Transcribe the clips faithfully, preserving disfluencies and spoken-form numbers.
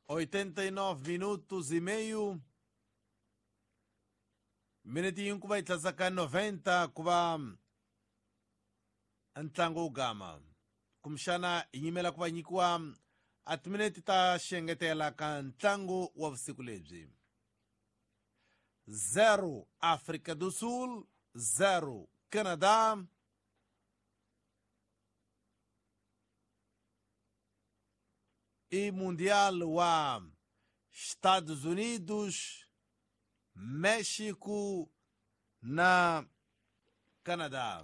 oitenta e nove minutos e meio. Minutinho kuba itasaka noventa kuba antlango ugama. Kumshana inyimela kuba nyikuwa atmineti ta shengetela ka ntlango wa vusiku lebyi. Zero África do Sul, zero Canadá. E Mundial wa Estados Unidos, México na Canadá.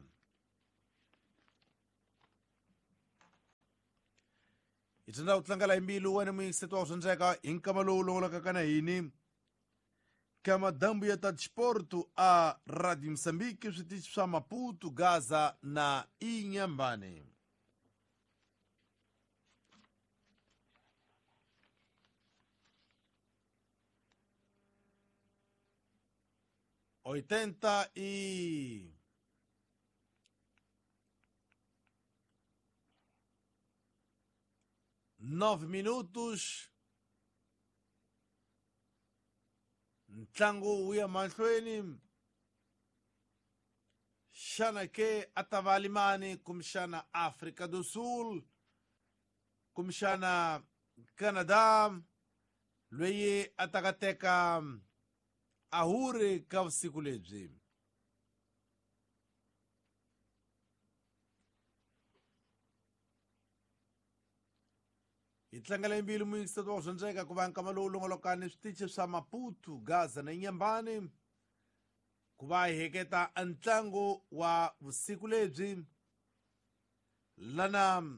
Itenda utlangala imbilu wene mwingisetu wa usanjeka inkamalo ulongola kakana hini. Kama dambu ya desporto a Rádio Moçambique, os sa Maputo, Gaza na Inhambane. Oitenta e nove minutos. Ntlango uya mahlweni. Shana ke atavalimani kumshana África do Sul, kumshana Canadá, lweye atakateka ahure ka vusiku lebyi. Itlangala imbilu mwingisetu wa usanjeka kuba nkamalo ulongolokani switichi sa Maputo, Gaza na Inhambane. Kuba heketa antlango wa vusiku lebyi. Lana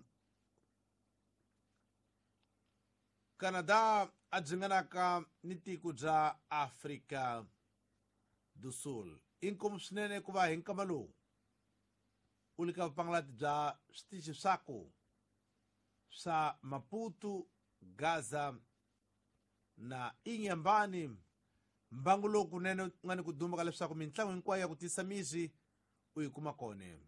Canadá adzinganaka ni tiko dza África do Sul. Inkomu swinene kuba hinkamalo ulika panglati bya switichi sako sa Maputo, Gaza na Inhambane. Mbangulo kunene ngani kudumba kaleswaku mintlangu hinkwayo ya kutisa mizi uyikuma kone.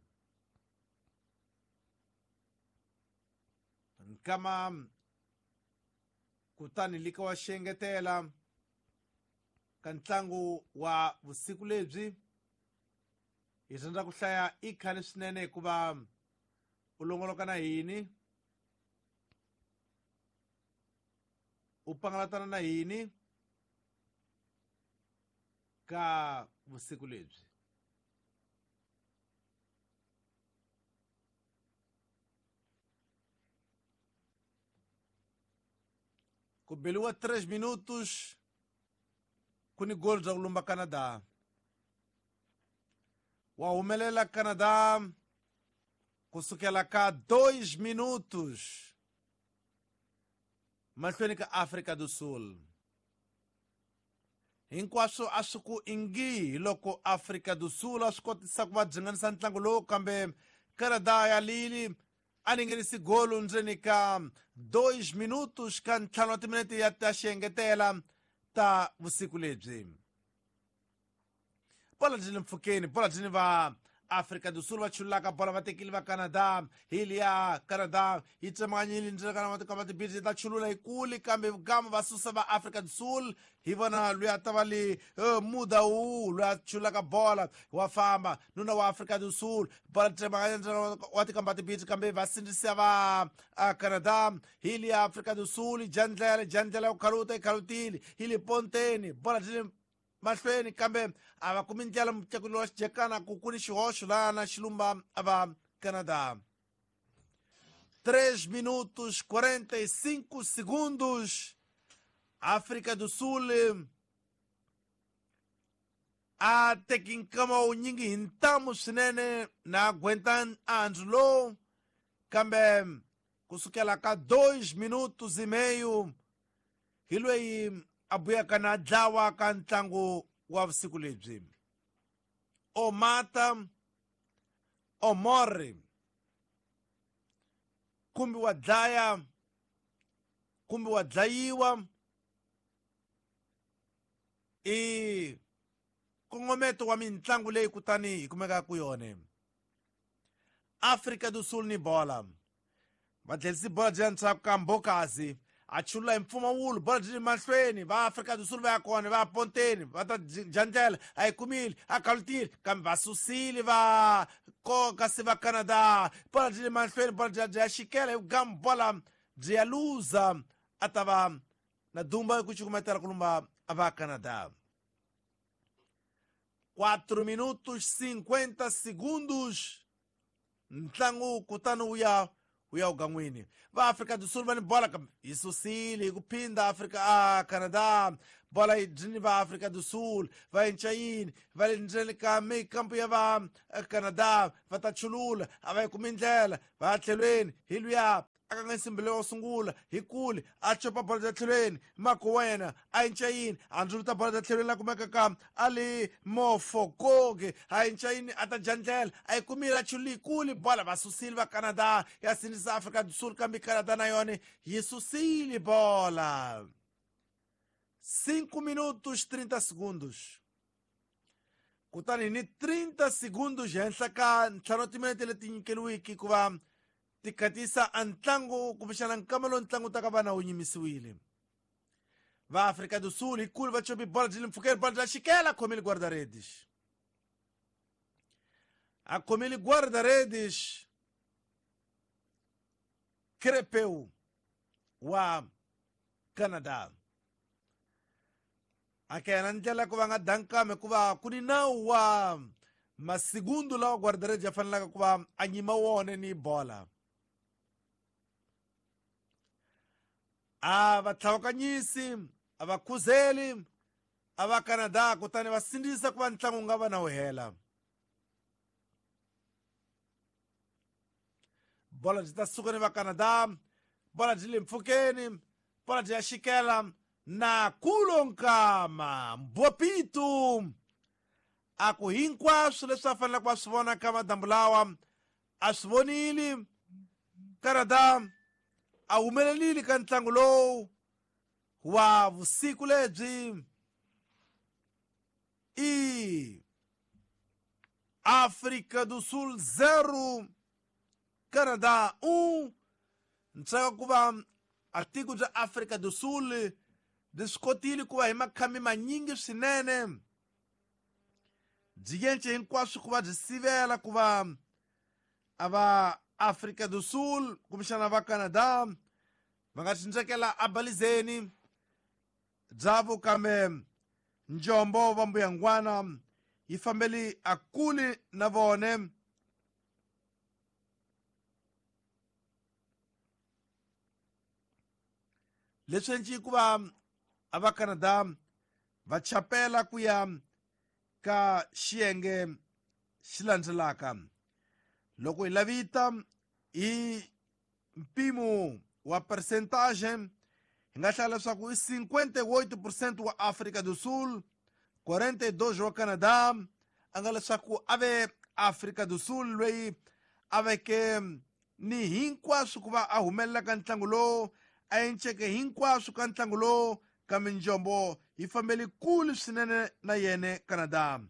Nkama kutani lika wa shengetela ka ntlangu wa vusiku lebyi. Itenda kuhlaya ikhani swinene kuba ulongolokana hini, upangalatana na hini ka vusiku lebyi. Kubeliwa três minutos kuni gol za ulumba Canadá. Wahumelela Canadá kusukela ka dois minutos mahlweni ka África do Sul. Hinkwaswo a swi ku ingi loko África do Sul a swi kotisa ku va dzinganisa ntlangu lowu, kambe Canadá ya lili a ningenisi golu ndzeni ka dois minutos ka ntlhanu wa timinete ya ta xengetela ta vusiku lebyi. Bola dyini mpfhukeni, bola dyini va África do Sul va chulaka bola vatekili va Canadá. Hili ya Canadá yi tsemanganyile ndzeni ka matiko matibirisi ta chulula ikuli, kambe gama va susa va África do Sul. Hi vona loyi a ta va le uh, muda wu loyi a chulaka bola wa famba nuna wa África do Sul. Bola tsemanganya ndzeni wa tikamba tibirisi, kambe va sindzisa va uh, Canadá. Hili ya África do Sul jandlela jandlela ukhaluta ikhalutile hili ponteni. Bola dyini mahlweni, kambe a va kumi ndlela mutekuli wa xijekana ku kuni xihoxo lana xilumba ava Canadá. três minutos quarenta e cinco segundos. África do Sul a tekinkama unyingi hintamu swinene na aguenta andzu lowu, kambe kusukela ka dois minutos e meio hi loyi a buyaka na dlawa ka ntlangu wa vusiku lebyi. O mata o morre, kumbe wa dlaya kumbe wa dlayiwa. I kongometo wa mintlangu leyi kutani hi kumeka ku yone. África do Sul ni bola. Vadlelisi bola bya ntshaku ka Mbokazi a chulula hi mpfumawulo bola byi ri mahlweni va Afrika du Sul va ya kona va ya ponteni va ta jandlela a yi kumile a khalutile kambe va susile va koka se va Canada bola byi ri mahlweni bola byi ya xikela hi gamu bola byi ya luza a ta va na dumba ku cukumetela ku lumba va Canada. quatro minutos cinquenta segundos ntlangu kutani wu ya wu ya ugan'wini va Afrika du Sul va ni bola kambe yi susile hi ku phinda Afrika a Canada bola yi dyini va Afrika du Sul va endla yini va le ndzeni ka mikampu ya va Canada va ta chulula a va yi kumi ndlela va ya tlhelweni hi luya aka nga nsimbile wo sungula hi kule a chopa bola bya tlhelweni mako wena a endla yini a ndzuluta bola bya tlhelweni la kumeka ka ali mofokoge a endla yini a ta dya ndlela a yi kumile a chululi hi kule bola va susile va Canada ya sindzisa Afrika du Sul kambe Canada na yone yi susile bola. cinco minutos trinta segundos kutani ni trinta segundos henhla ka ntlhanu wa timinete leti nyikeliwiki ku va ti khatisa a ntlangu kumbexana nkama lowu ntlangu ta ka vana wu yimisiwile va Afrika du Sul hi kule va chopi bola byi le mpfhukeni bola bya xikela a khomile Guardaredes a khomile Guardaredes Crepeu wa Canada a kena ndlela ku va nga dankame ku va ku ni nawu wa masigundo lawa Guardaredes ya fanelaka ku va a nyima wone ni bola a vatlhavakanyisi a vakhuzeli a va Canada kutani va sindzisa ku va ntlangu nga va na wu hela bola byi ta suka ni va Canada bola byi le mpfhukeni bola byi ya xikela na Kulo Nkama Mbopitu a ku hinkwaswo leswi a faneleke va swi vona ka madambu lawa a swi vonile Canada a humelelile ka ntlangu lowu wa vusiku lebyi i Afrika du Sul zero Canada um ntsaka ku va a tiko bya Afrika du Sul byi swi kotile ku va hi makhami manyingi swinene byi yence hinkwaswo ku va byi sivela ku va a va Afrika du Sul kumbexana va Canada va nga cindzekela a balizeni byavo kambe njombo va mbuyangwana yi fambeli a kule na vone leswi endli ku va a va Canada va chapela ku ya ka xiyenge xi landzelaka loko hi lavita hi mpimo wa percentage hi nga hlaya leswaku i cinquenta e oito por cento wa Afrika du Sul quarenta e dois wa Canada a nga leswaku a ve Afrika du Sul loyi a veke ni hinkwaswo ku va a humelela ka ntlangu lowu a enceke hinkwaswo ka ntlangu lowu kambe njombo yi fambeli kule swinene na yene Canada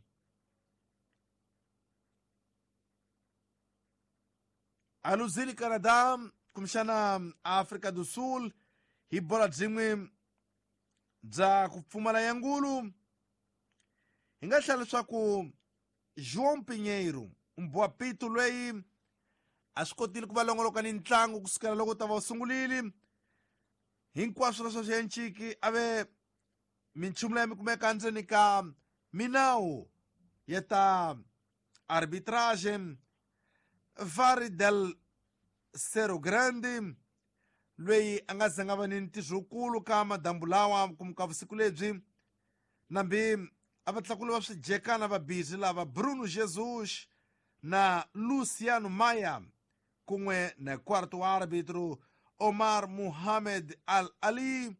a luzile Canada kumbexana Afrika du Sul hi bola byin'we bya ku pfumala yangulu hi nga hlaya leswaku João Pinheiro Mbopitu loyi a swi kotile ku va longoloka ni ntlangu kusukela loko ta va u sungulile hinkwaswo leswo swi enciki a ve minchumu leyi mi kumeka ndzeni ka minawu ya ta arbitrage Vari del Cerro Grande loyi a nga zanga va ni ntirho wukulu ka madambu lawa kumuka vusiku lebyi nambi a va tlakuli va swijekana va busy lava Bruno Jesus na Luciano Maia kun'we na quarto árbitro Omar Mohamed Al Ali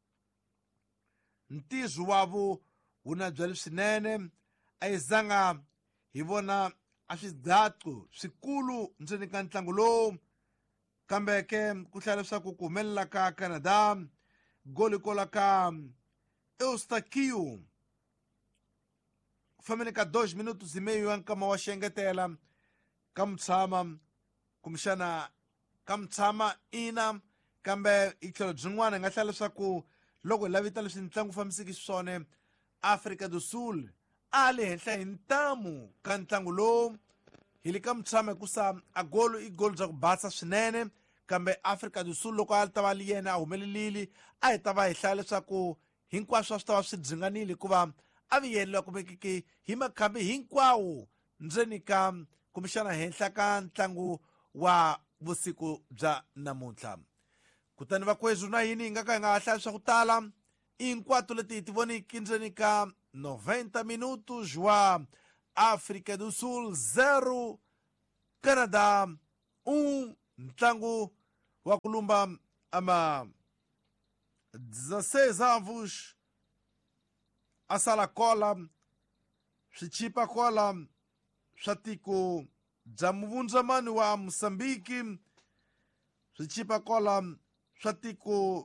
ntirho wavo wu na byele swinene a yi zanga hi vona a swidlato swikulu ndzeni ka ntlangu lowu kambe ke ku hlaya leswaku ku humelela ka Canada goli kola ka Eustáquio ku fambeni ka dois minutos e meio ya nkama wa xengetela ka mutshama kumbexana ka mutshama ina kambe hi tlhelo byin'wana hi nga hlaya leswaku loko hi lavita leswi ntlangu fambisiki swona Africa do Sul a le henhla hi ntamu ka ntlangu lowu hi le ka mutshama hikusa a golo i golo bya ku basa swinene kambe Africa do Sul loko a ta va yena a humelelile a hi ta va hi hlaya leswaku hinkwaswo swi ta va swi dzinganile hikuva a vi yeni loko kumekeke hi makhambi hinkwawo ndzeni ka kumbexana henhla ka ntlangu wa vusiku bya namuntlha kutani vakwezu na yini hi nga ka hi nga hlaya swa ku tala hinkwato leti hi ti voniki ndzeni ka noventa minutos wa Africa do Sul zero Canada um ntlangu wa ku lumba ama dezesseis avos a sala cola swichipa cola swa tiko bya muvundzamani wa Moçambique swichipa cola swa tiko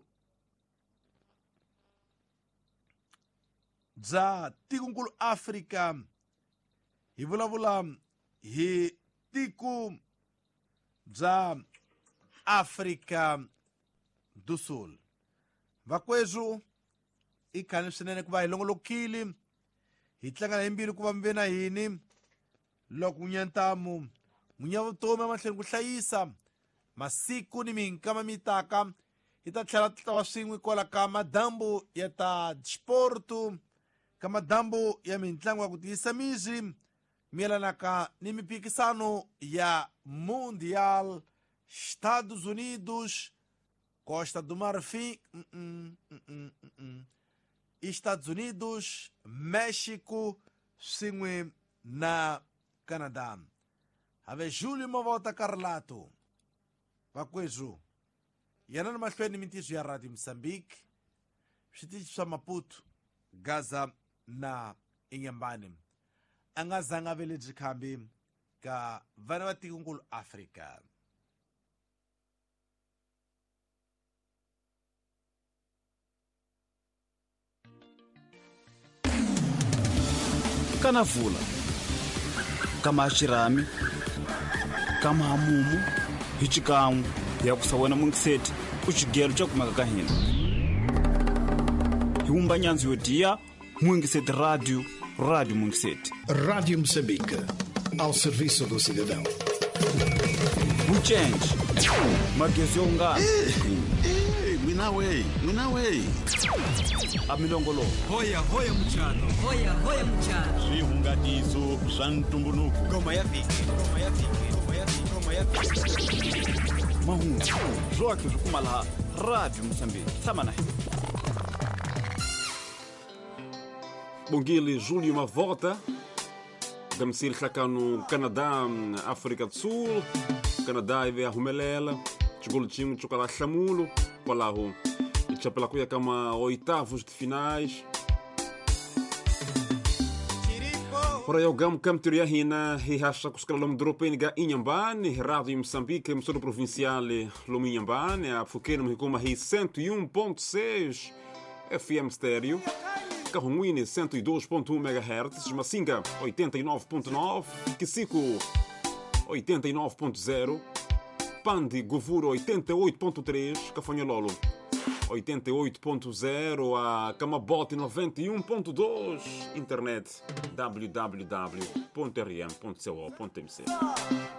bya tikonkulu Africa hi vulavula hi tiko bya Africa do Sul vakwezu i khani swinene ku va hi longolokile hi tlangana hi mbirhi ku va mi ve na hini loko n'winyantamu n'winya vutomi emahlweni ku hlayisa masiku ni minkama mitaka hi ta tlhela ta va swin'we kwala ka madambu ya ta xiportu ka madambu ya mitlangu ya ku tiyisa mizi mielanaka ni mipikisano ya Mundial Estados Unidos Costa do Marfim mm -mm, mm -mm, mm -mm. Estados Unidos México swin'we na Canadá have Júlio Mavota Carlato vakwezu yana na mahlweni mintiso ya Radio Moçambique switichi swa Maputo Gaza na Inhambane a nga zanga ve le byi khambi ka vana va tikonkulu Africa kana vula kama xirami kama hamumu hi xikan'we ya ku sa wena mungiseti ku xigelo xa kumeka ka hina hi wumba nyandzo yo tiya Mungiseti Radio Radio Mungiseti Radio Moçambique ao serviço do cidadão vucenci magezi yo ngana Mina way, mina way. a milongolo Hoya hoya mchano, hoya hoya mchano. Swihungatiso swa ntumbuluko. Ngoma ya viki, ngoma ya viki, ngoma ya viki, ngoma ya viki. mahungu zoke zwi kuma laha Radio Moçambique tshama na hina Bongili Júlio Mavota da Msir Hlakano Canadá, África do Sul, Canadá e a Humelela, Chigolchinho Chocala Chamulo, Palahu, e Chapelacuia kama oitavos de finais. Ora eu gamo cam teoria hina e acha que os caras dropem ga Inhambane, Rádio Moçambique, emissora provincial Lominhambane, a Fuquena Mhicuma hi cento e um ponto seis F M estéreo. Carrumine cento e dois ponto um megahertz, Macinga oitenta e nove ponto nove, Kisiku oitenta e nove ponto zero, Pandi Govuro oitenta e oito ponto três, Cafanhololo oitenta e oito ponto zero, a Camabote noventa e um ponto dois, internet w w w ponto r m ponto co ponto m c.